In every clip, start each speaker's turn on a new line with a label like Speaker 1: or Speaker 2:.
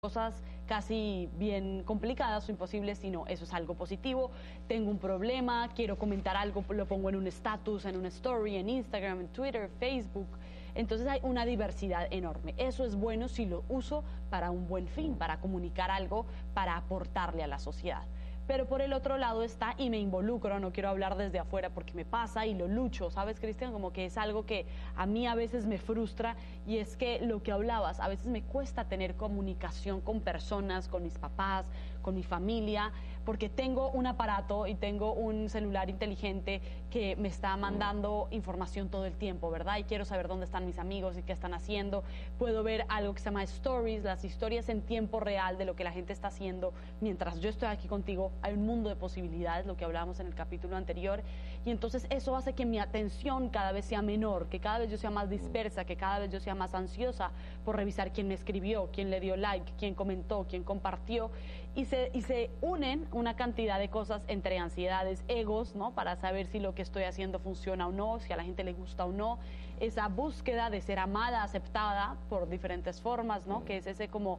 Speaker 1: cosas casi bien complicadas o imposibles, sino eso es algo positivo. Tengo un problema, quiero comentar algo, lo pongo en un status, en una story, en Instagram, en Twitter, Facebook. Entonces hay una diversidad enorme. Eso es bueno si lo uso para un buen fin, para comunicar algo, para aportarle a la sociedad. Pero por el otro lado está, y me involucro, no quiero hablar desde afuera porque me pasa y lo lucho, ¿sabes, Cristian? Como que es algo que a mí a veces me frustra, y es que lo que hablabas, a veces me cuesta tener comunicación con personas, con mis papás, con mi familia, porque tengo un aparato y tengo un celular inteligente que me está mandando información todo el tiempo, ¿verdad? Y quiero saber dónde están mis amigos y qué están haciendo. Puedo ver algo que se llama stories, las historias en tiempo real de lo que la gente está haciendo mientras yo estoy aquí contigo. Hay un mundo de posibilidades, lo que hablábamos en el capítulo anterior, y entonces eso hace que mi atención cada vez sea menor, que cada vez yo sea más dispersa, que cada vez yo sea más ansiosa por revisar quién me escribió, quién le dio like, quién comentó, quién compartió, y se unen una cantidad de cosas entre ansiedades, egos, ¿no? Para saber si lo que estoy haciendo funciona o no, si a la gente le gusta o no, esa búsqueda de ser amada, aceptada por diferentes formas, ¿no? Que es ese como...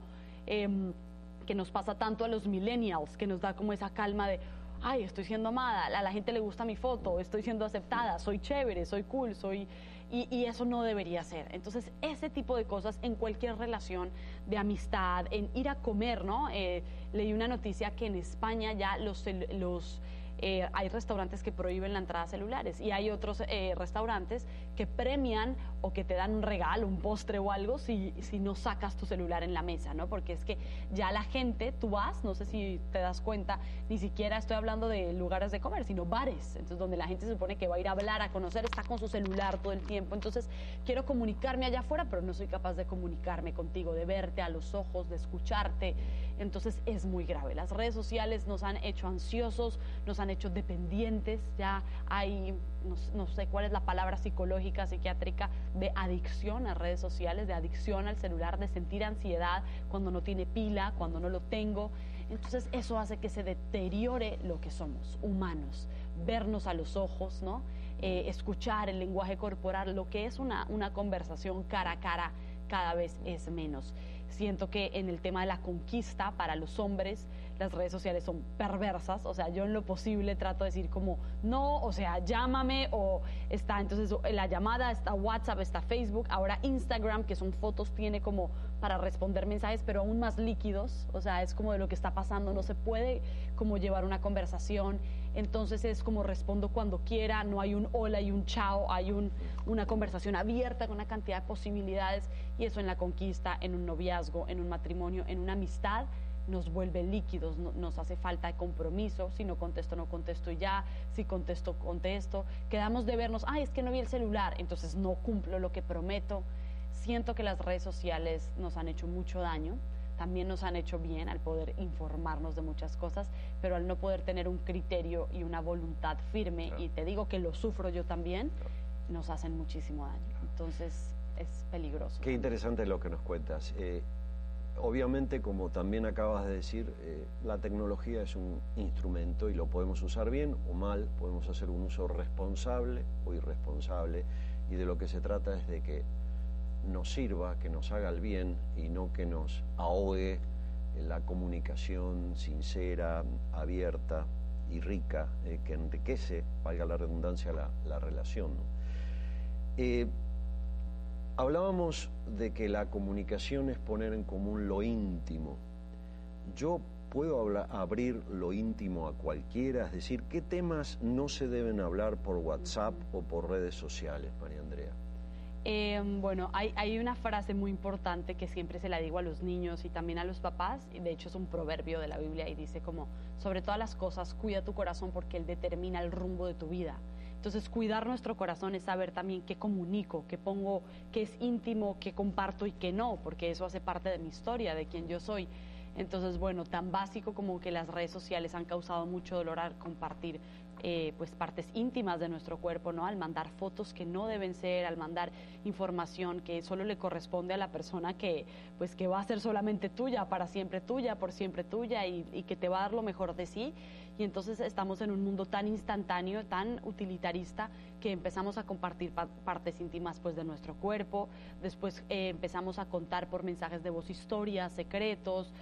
Speaker 1: que nos pasa tanto a los millennials, que nos da como esa calma de, ay, estoy siendo amada, a la gente le gusta mi foto, estoy siendo aceptada, soy chévere, soy cool, soy... Y eso no debería ser. Entonces, ese tipo de cosas en cualquier relación de amistad, en ir a comer, ¿no? Leí una noticia que en España ya hay restaurantes que prohíben la entrada a celulares, y hay otros restaurantes que premian o que te dan un regalo, un postre o algo si no sacas tu celular en la mesa, ¿no? Porque es que ya la gente, tú vas, no sé si te das cuenta, ni siquiera estoy hablando de lugares de comer, sino bares, entonces donde la gente se supone que va a ir a hablar, a conocer, está con su celular todo el tiempo. Entonces quiero comunicarme allá afuera, pero no soy capaz de comunicarme contigo, de verte a los ojos, de escucharte. Entonces es muy grave. Las redes sociales nos han hecho ansiosos, nos han hecho dependientes. Ya hay, no sé cuál es la palabra psicológica, psiquiátrica, de adicción a redes sociales, de adicción al celular, de sentir ansiedad cuando no tiene pila, cuando no lo tengo. Entonces eso hace que se deteriore lo que somos, humanos, vernos a los ojos, ¿no? Escuchar el lenguaje corporal, lo que es una conversación cara a cara, cada vez es menos. Siento que en el tema de la conquista para los hombres, las redes sociales son perversas. O sea, yo en lo posible trato de decir como, no, o sea, llámame, o está, entonces la llamada, está WhatsApp, está Facebook, ahora Instagram, que son fotos, tiene como para responder mensajes, pero aún más líquidos. O sea, es como de lo que está pasando, no se puede como llevar una conversación. Entonces es como respondo cuando quiera, no hay un hola y un chao, hay una conversación abierta con una cantidad de posibilidades, y eso en la conquista, en un noviazgo, en un matrimonio, en una amistad, nos vuelve líquidos, nos hace falta de compromiso. Si no contesto, no contesto y ya, si contesto, contesto, quedamos de vernos, ay, es que no vi el celular, entonces no cumplo lo que prometo. Siento que las redes sociales nos han hecho mucho daño. También nos han hecho bien al poder informarnos de muchas cosas, pero al no poder tener un criterio y una voluntad firme, claro, y te digo que lo sufro yo también, claro, nos hacen muchísimo daño. Entonces es peligroso.
Speaker 2: Qué interesante lo que nos cuentas. Obviamente, como también acabas de decir, la tecnología es un instrumento y lo podemos usar bien o mal, podemos hacer un uso responsable o irresponsable, y de lo que se trata es de que nos sirva, que nos haga el bien y no que nos ahogue la comunicación sincera, abierta y rica, que enriquece, valga la redundancia, la relación, ¿no? Hablábamos de que la comunicación es poner en común lo íntimo. Yo puedo abrir lo íntimo a cualquiera, es decir, ¿qué temas no se deben hablar por WhatsApp o por redes sociales, María Andrea?
Speaker 1: Bueno, hay una frase muy importante que siempre se la digo a los niños y también a los papás, y de hecho es un proverbio de la Biblia, y dice como, sobre todas las cosas, cuida tu corazón porque él determina el rumbo de tu vida. Entonces, cuidar nuestro corazón es saber también qué comunico, qué pongo, qué es íntimo, qué comparto y qué no, porque eso hace parte de mi historia, de quién yo soy. Entonces, bueno, tan básico como que las redes sociales han causado mucho dolor al compartir pues partes íntimas de nuestro cuerpo, ¿no? Al mandar fotos que no deben ser, al mandar información que solo le corresponde a la persona que pues que va a ser solamente tuya, para siempre tuya, por siempre tuya y que te va a dar lo mejor de sí. Y entonces estamos en un mundo tan instantáneo, tan utilitarista, que empezamos a compartir partes íntimas pues de nuestro cuerpo, después empezamos a contar por mensajes de voz historias, secretos,